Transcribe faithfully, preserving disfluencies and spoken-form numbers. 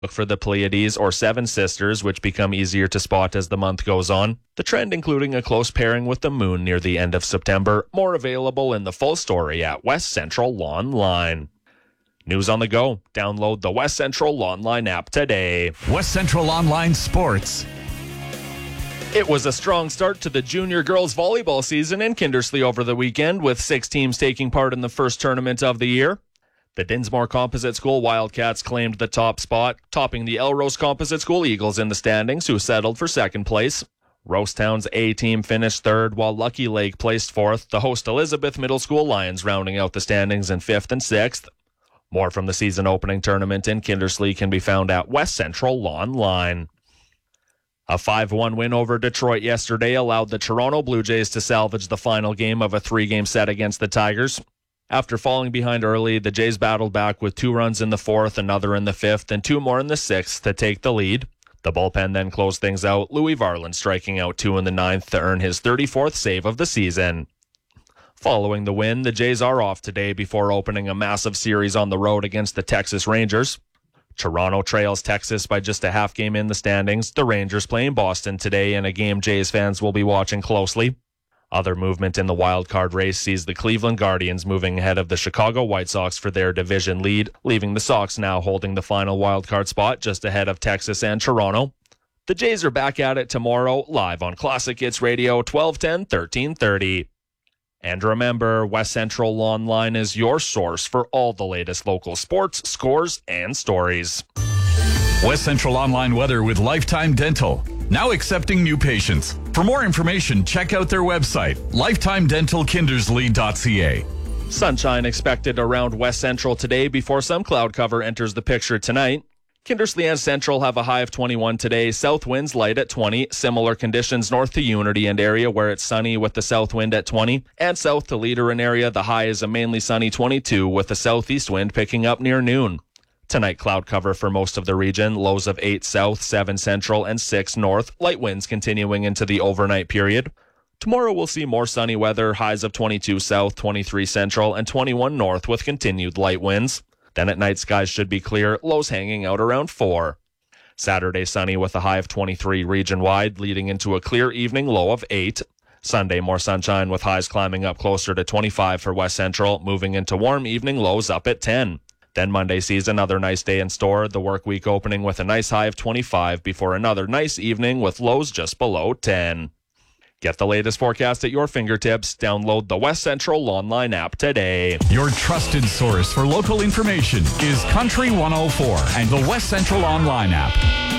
Look for the Pleiades or Seven Sisters, which become easier to spot as the month goes on. The trend including a close pairing with the moon near the end of September. More available in the full story at West Central Lawn Line. News on the go. Download the West Central Lawn Line app today. West Central Online Sports. It was a strong start to the junior girls volleyball season in Kindersley over the weekend, with six teams taking part in the first tournament of the year. The Dinsmore Composite School Wildcats claimed the top spot, topping the Elrose Composite School Eagles in the standings, who settled for second place. Rosetown's A team finished third, while Lucky Lake placed fourth. The host Elizabeth Middle School Lions rounding out the standings in fifth and sixth. More from the season opening tournament in Kindersley can be found at West Central Lawn Line. A five one win over Detroit yesterday allowed the Toronto Blue Jays to salvage the final game of a three-game set against the Tigers. After falling behind early, the Jays battled back with two runs in the fourth, another in the fifth, and two more in the sixth to take the lead. The bullpen then closed things out, Louis Varland striking out two in the ninth to earn his thirty-fourth save of the season. Following the win, the Jays are off today before opening a massive series on the road against the Texas Rangers. Toronto trails Texas by just a half game in the standings. The Rangers playing Boston today in a game Jays fans will be watching closely. Other movement in the wild card race sees the Cleveland Guardians moving ahead of the Chicago White Sox for their division lead, leaving the Sox now holding the final wild card spot just ahead of Texas and Toronto. The Jays are back at it tomorrow, live on Classic Hits Radio, twelve ten, thirteen thirty. And remember, West Central Lawn Line is your source for all the latest local sports, scores, and stories. West Central Online weather with Lifetime Dental. Now accepting new patients. For more information, check out their website, lifetime dental kindersley dot c a. Sunshine expected around West Central today before some cloud cover enters the picture tonight. Kindersley and Central have a high of twenty-one today. South winds light at twenty. Similar conditions north to Unity and area where it's sunny with the south wind at twenty. And south to Leader and area, the high is a mainly sunny twenty-two with the southeast wind picking up near noon. Tonight, cloud cover for most of the region. Lows of eight south, seven central, and six north. Light winds continuing into the overnight period. Tomorrow we'll see more sunny weather. Highs of twenty-two south, twenty-three central, and twenty-one north with continued light winds. Then at night, skies should be clear. Lows hanging out around four. Saturday, sunny with a high of twenty-three region-wide, leading into a clear evening low of eight. Sunday, more sunshine with highs climbing up closer to twenty-five for West Central, moving into warm evening lows up at ten. Then Monday sees another nice day in store, the work week opening with a nice high of twenty-five before another nice evening with lows just below ten. Get the latest forecast at your fingertips. Download the West Central Lawn Line app today. Your trusted source for local information is Country one oh four and the West Central Online app.